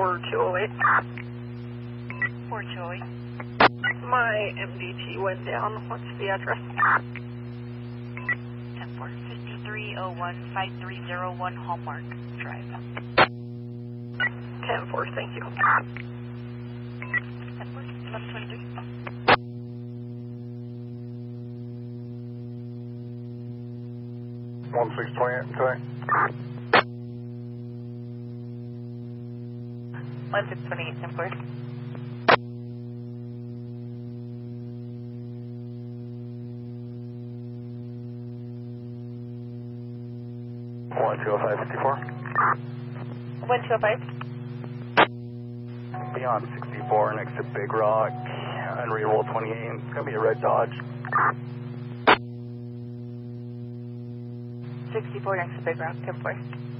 4208. 4208. My MDT went down. What's the address? 10-4, 5301-5301 Hallmark Drive. 10-4, thank you. 10-4, 1123. 1628, okay. 1628, 10-4. 120554. 1205. Beyond 64 next to Big Rock, unreadable 28. It's going to be a red Dodge. 64 next to Big Rock, 10-4.